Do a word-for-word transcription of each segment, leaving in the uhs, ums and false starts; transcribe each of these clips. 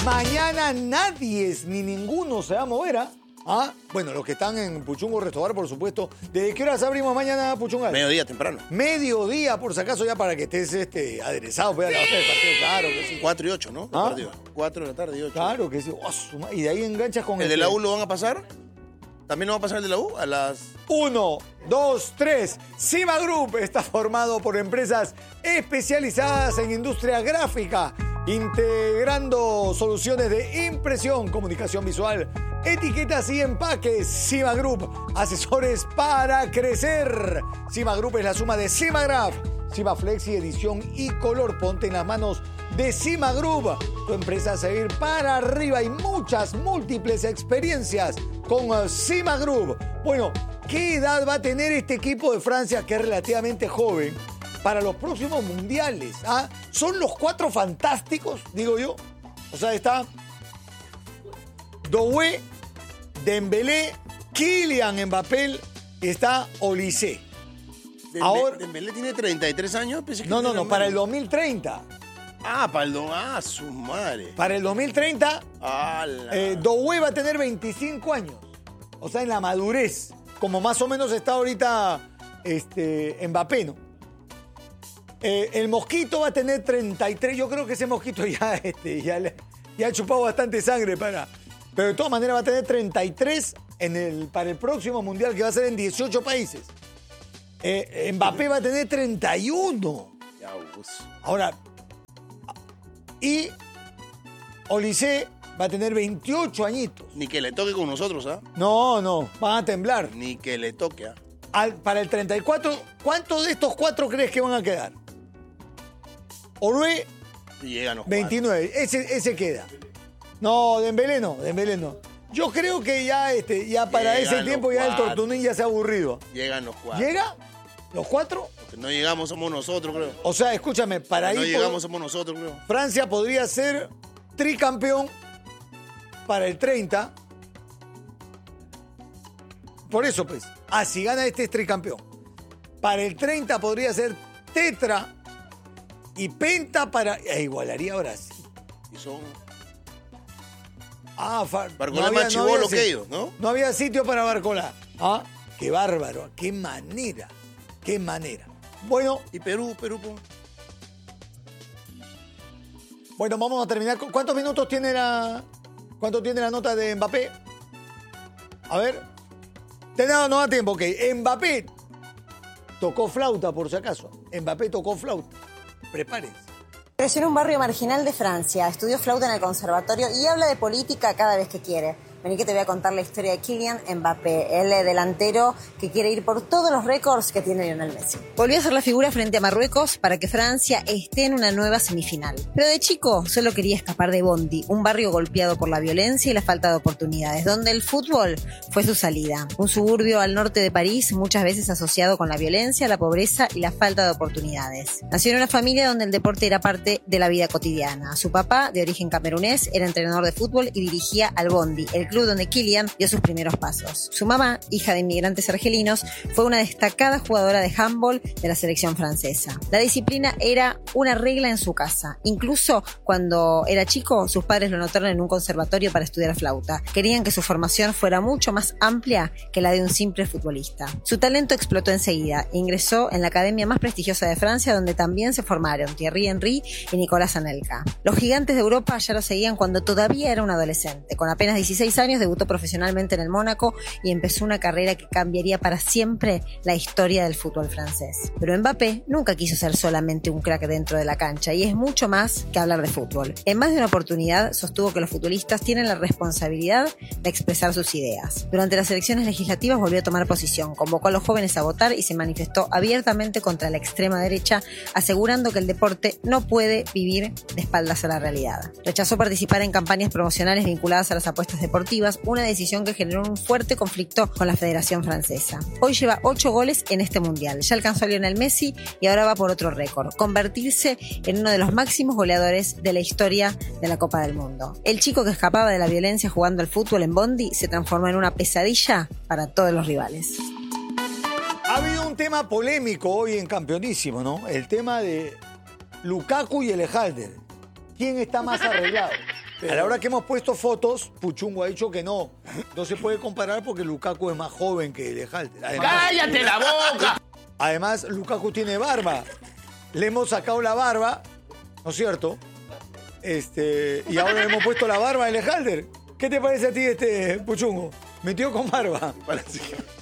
Mañana nadie ni ninguno se va a mover, ¿ah? ¿Ah? Bueno, los que están en Puchungo Restobar, por supuesto. ¿Desde qué horas abrimos mañana, Puchungal? Mediodía, temprano. Mediodía, por si acaso, ya para que estés este, aderezado. Pues, a la hora del partido, claro que sí. cuatro y ocho, ¿no? ¿Ah? Partido. cuatro de la tarde y ocho. Claro que sí. Oh, suma- y de ahí enganchas con ¿El de este- la U lo van a pasar? ¿También no va a pasar el de la U? A las... Uno, dos, tres. Cima Group está formado por empresas especializadas en industria gráfica, integrando soluciones de impresión, comunicación visual, etiquetas y empaques. Cima Group, asesores para crecer. Cima Group es la suma de Cimagraph, Cimaflex y edición y color. Ponte en las manos de Cima Group, tu empresa a seguir para arriba y muchas múltiples experiencias con uh, Cima Group. Bueno, ¿qué edad va a tener este equipo de Francia que es relativamente joven para los próximos mundiales? ¿Ah? ¿Son los cuatro fantásticos, digo yo? O sea, está Doué, Dembélé, Kylian Mbappé y está Olise. Dembe- Ahora- Dembélé tiene treinta y tres años. Pensé que No, no, tenía no, para el menos. dos mil treinta. Ah, para el don... Ah, su madre. Para el dos mil treinta, ¡Hala! eh, Doué va a tener veinticinco años. O sea, en la madurez. Como más o menos está ahorita este, Mbappé, ¿no? Eh, el Mosquito va a tener treinta y tres. Yo creo que ese Mosquito ya, este, ya, le- ya ha chupado bastante sangre para... Pero de todas maneras va a tener treinta y tres en el, para el próximo Mundial que va a ser en dieciocho países. Eh, Mbappé va a tener treinta y uno. Ya, pues. Ahora, y Olise va a tener veintiocho añitos. Ni que le toque con nosotros, ¿ah? No, no, van a temblar. Ni que le toque, ¿ah? Al- para el treinta y cuatro, ¿cuántos de estos cuatro crees que van a quedar? Orué, Y llegan los veintinueve. Ese, ese queda. No, Dembélé no, Dembélé no. Yo creo que ya, este, ya para Llegan ese los tiempo ya el cuatro. Tortunín ya se ha aburrido. cuatro. Llegan los cuatro. ¿Llega? ¿Los cuatro? Los que no llegamos somos nosotros, creo. O sea, escúchame, para no ahí llegamos somos nosotros, creo. Francia podría ser tricampeón para el treinta. Por eso, pues, ah, si gana este es tricampeón. Para el treinta podría ser tetra y penta para... E igualaría a Brasil. Y son... Ah, fa- Barcolá había- más chibolo había que si- ellos, ¿no? No había sitio para Barcolá. Ah, qué bárbaro, qué manera, qué manera. Bueno, Y Perú, Perú, pues. bueno, vamos a terminar. con- ¿Cuántos minutos tiene la, cuánto tiene la nota de Mbappé? A ver. Te no, no da tiempo, ok. Mbappé tocó flauta, por si acaso. Mbappé tocó flauta. Prepárense. Creció en un barrio marginal de Francia, estudió flauta en el conservatorio y habla de política cada vez que quiere. Vení que te voy a contar la historia de Kylian Mbappé, el delantero que quiere ir por todos los récords que tiene Lionel Messi. Volvió a ser la figura frente a Marruecos para que Francia esté en una nueva semifinal. Pero de chico solo quería escapar de Bondy, un barrio golpeado por la violencia y la falta de oportunidades, donde el fútbol fue su salida. Un suburbio al norte de París, muchas veces asociado con la violencia, la pobreza y la falta de oportunidades. Nació en una familia donde el deporte era parte de la vida cotidiana. Su papá, de origen camerunés, era entrenador de fútbol y dirigía al Bondy, el club donde Kylian dio sus primeros pasos. Su mamá, hija de inmigrantes argelinos, fue una destacada jugadora de handball de la selección francesa. La disciplina era una regla en su casa. Incluso cuando era chico, sus padres lo anotaron en un conservatorio para estudiar flauta. Querían que su formación fuera mucho más amplia que la de un simple futbolista. Su talento explotó enseguida e ingresó en la academia más prestigiosa de Francia, donde también se formaron Thierry Henry y Nicolás Anelka. Los gigantes de Europa ya lo seguían cuando todavía era un adolescente. Con apenas dieciséis años debutó profesionalmente en el Mónaco y empezó una carrera que cambiaría para siempre la historia del fútbol francés. Pero Mbappé nunca quiso ser solamente un crack dentro de la cancha y es mucho más que hablar de fútbol. En más de una oportunidad sostuvo que los futbolistas tienen la responsabilidad de expresar sus ideas. Durante las elecciones legislativas volvió a tomar posición, convocó a los jóvenes a votar y se manifestó abiertamente contra la extrema derecha, asegurando que el deporte no puede vivir de espaldas a la realidad. Rechazó participar en campañas promocionales vinculadas a las apuestas deportivas, una decisión que generó un fuerte conflicto con la Federación Francesa. Hoy lleva ocho goles en este mundial. Ya alcanzó a Lionel Messi y ahora va por otro récord, convertirse en uno de los máximos goleadores de la historia de la Copa del Mundo. El chico que escapaba de la violencia jugando al fútbol en Bondy se transformó en una pesadilla para todos los rivales. Ha habido un tema polémico hoy en Campeonísimo, ¿no? El tema de Lukaku y Elejalder. ¿Quién está más arreglado? A la hora que hemos puesto fotos, Puchungo ha dicho que no. No se puede comparar porque Lukaku es más joven que Lejalter. ¡Cállate la boca! Además, Lukaku tiene barba. Le hemos sacado la barba, ¿no es cierto? Este, y ahora le hemos puesto la barba a Lejalter. ¿Qué te parece a ti este Puchungo? Metió con barba. Parece,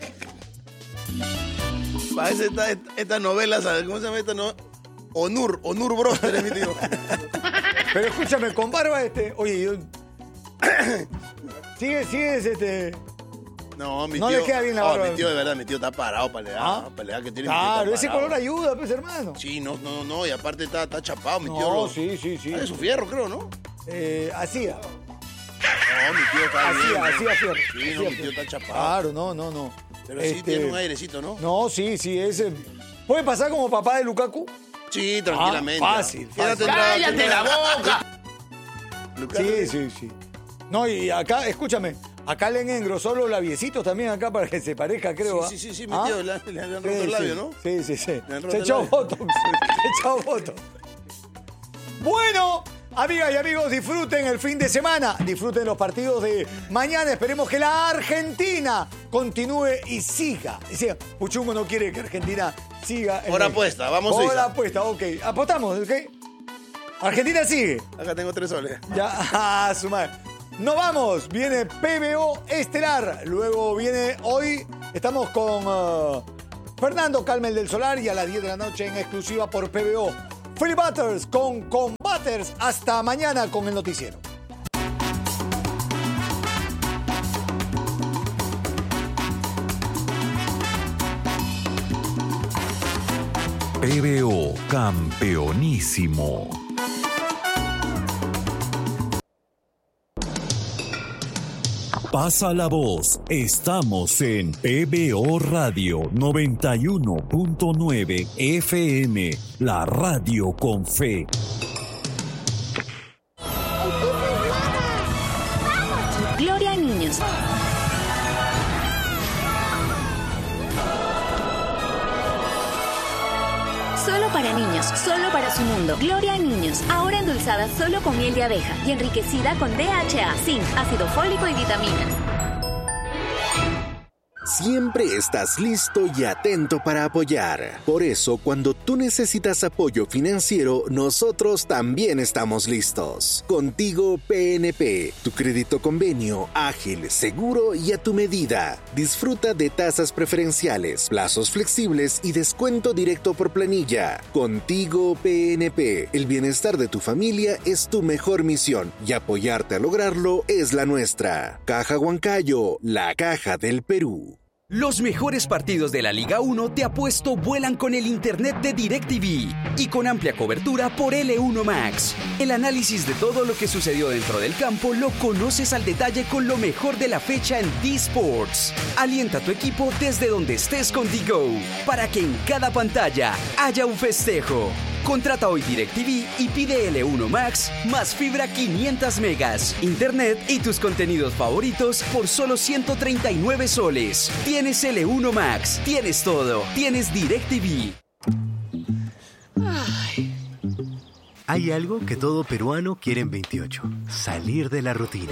Parece esta, esta, esta novela, ¿sabes cómo se llama esta novela? Onur, Onur Broster es mi tío. Pero escúchame, con barba este... Oye, yo... Sigue, sigue este... No, mi no tío... le queda bien la oh, barba. mi tío, de verdad, mi tío está parado para la edad. ¿Ah? Para la edad que tiene. Claro, ese parado. color ayuda, pues, hermano. Sí, no, no, no, y aparte está, está chapado, mi tío. No, Lo... sí, sí, sí. Ah, de su fierro, creo, ¿no? Eh, hacía. No, mi tío está Hacía, bien. hacía fierro. Sí, hacía no, mi fierro. tío está chapado. Claro, no, no, no. Pero sí Este, tiene un airecito, ¿no? No, sí, sí, ese... ¿Puede pasar como papá de Lukaku? Sí, tranquilamente. Ah, fácil, Ya fácil. tendrá- ¡Cállate tendrá- la boca! Lukaku- Sí, sí, sí. No, y acá, escúchame, acá le han engrosado los labiecitos también acá para que se parezca, creo. ¿ah? Sí, sí, sí, sí, mi ¿Ah? tío, le, le han roto Sí, el labio, sí. ¿no? Sí, sí, sí. Le han roto Se el echó labio. fotos. Se echó fotos. Bueno, amigas y amigos, disfruten el fin de semana. Disfruten los partidos de mañana. Esperemos que la Argentina continúe y siga. Decía, Puchungo no quiere que Argentina siga. en Por el- apuesta, vamos Por Suiza. apuesta, ok. Apostamos, ¿ok? Argentina sigue. Acá tengo tres soles. Ya, ah, su madre. Nos vamos. Viene P B O Estelar. Luego viene hoy. Estamos con uh, Fernando Calmel del Solar y a las diez de la noche en exclusiva por P B O. Philip Butters con Combaters. Hasta mañana con el noticiero. P B O Campeonísimo. Pasa la voz. Estamos en P B O Radio noventa y uno punto nueve F M, la radio con fe. Gloria a niños. Solo para niños, solo para su mundo. Gloria a niños, ahora endulzada solo con miel de abeja y enriquecida con D H A, zinc, ácido fólico y vitaminas. Siempre estás listo y atento para apoyar. Por eso, cuando tú necesitas apoyo financiero, nosotros también estamos listos. Contigo P N P, tu crédito convenio, ágil, seguro y a tu medida. Disfruta de tasas preferenciales, plazos flexibles y descuento directo por planilla. Contigo P N P, el bienestar de tu familia es tu mejor misión y apoyarte a lograrlo es la nuestra. Caja Huancayo, la caja del Perú. Los mejores partidos de la Liga uno te apuesto vuelan con el internet de DirecTV y con amplia cobertura por L uno Max. El análisis de todo lo que sucedió dentro del campo lo conoces al detalle con lo mejor de la fecha en D-Sports. Alienta a tu equipo desde donde estés con D-Go para que en cada pantalla haya un festejo. Contrata hoy DirecTV y pide L uno Max más fibra quinientos megas, internet y tus contenidos favoritos por solo ciento treinta y nueve soles. Tienes L uno Max, tienes todo, tienes DirecTV. Hay algo que todo peruano quiere en veintiocho, salir de la rutina.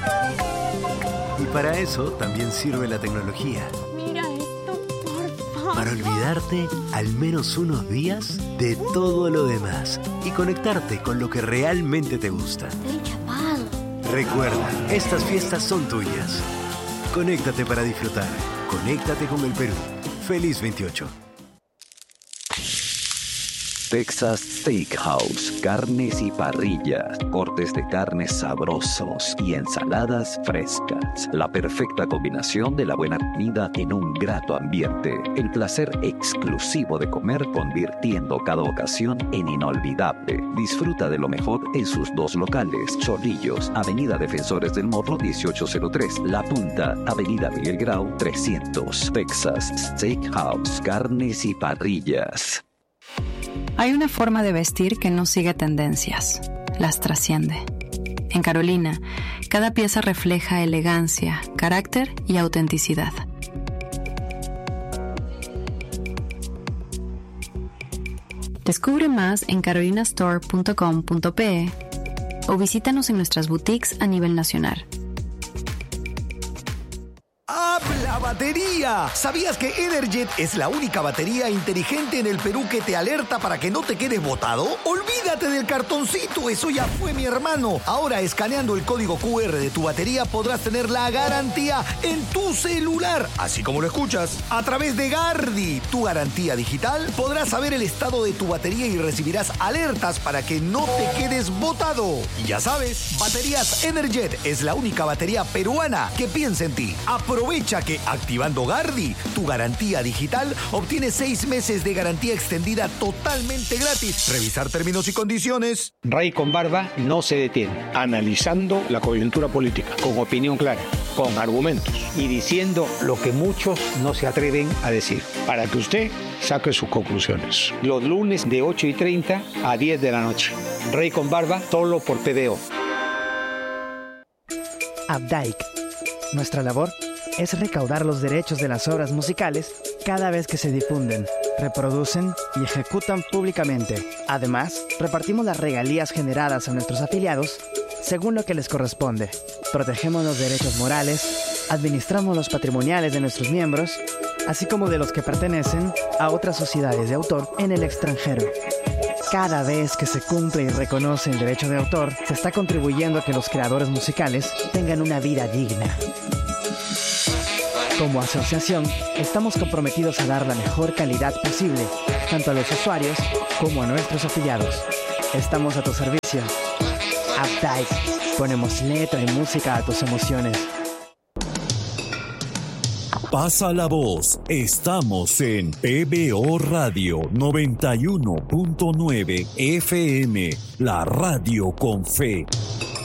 Y para eso también sirve la tecnología. Mira esto, por favor. Para olvidarte al menos unos días de todo lo demás y conectarte con lo que realmente te gusta. Estoy chapado. Recuerda, estas fiestas son tuyas. Conéctate para disfrutar. Conéctate con el Perú. Feliz veintiocho. Texas Steakhouse, carnes y parrillas, cortes de carnes sabrosos y ensaladas frescas. La perfecta combinación de la buena comida en un grato ambiente. El placer exclusivo de comer convirtiendo cada ocasión en inolvidable. Disfruta de lo mejor en sus dos locales. Chorrillos, Avenida Defensores del Morro dieciocho cero tres. La Punta, Avenida Miguel Grau trescientos. Texas Steakhouse, carnes y parrillas. Hay una forma de vestir que no sigue tendencias, las trasciende. En Carolina, cada pieza refleja elegancia, carácter y autenticidad. Descubre más en carolina store punto com punto pe o visítanos en nuestras boutiques a nivel nacional. ¡Habla batería! ¿Sabías que Energet es la única batería inteligente en el Perú que te alerta para que no te quedes botado? ¡Olvídate del cartoncito! ¡Eso ya fue, mi hermano! Ahora, escaneando el código cu erre de tu batería, podrás tener la garantía en tu celular. Así como lo escuchas. A través de Gardi, tu garantía digital, podrás saber el estado de tu batería y recibirás alertas para que no te quedes botado. Y ya sabes, Baterías Energet es la única batería peruana que piensa en ti. Aprovecha que activando Gardi, tu garantía digital, obtienes seis meses de garantía extendida totalmente gratis. Revisar términos y condiciones. Rey con Barba no se detiene. Analizando la coyuntura política, con opinión clara, con argumentos y diciendo lo que muchos no se atreven a decir, para que usted saque sus conclusiones. Los lunes de ocho y treinta a diez de la noche. Rey con Barba, solo por T V O. Updike. Nuestra labor es recaudar los derechos de las obras musicales cada vez que se difunden, reproducen y ejecutan públicamente. Además, repartimos las regalías generadas a nuestros afiliados según lo que les corresponde. Protegemos los derechos morales, administramos los patrimoniales de nuestros miembros, así como de los que pertenecen a otras sociedades de autor en el extranjero. Cada vez que se cumple y reconoce el derecho de autor, se está contribuyendo a que los creadores musicales tengan una vida digna. Como asociación, estamos comprometidos a dar la mejor calidad posible, tanto a los usuarios como a nuestros afiliados. Estamos a tu servicio. Updike. Ponemos letra y música a tus emociones. Pasa la voz. Estamos en P B O Radio noventa y uno punto nueve F M, la radio con fe.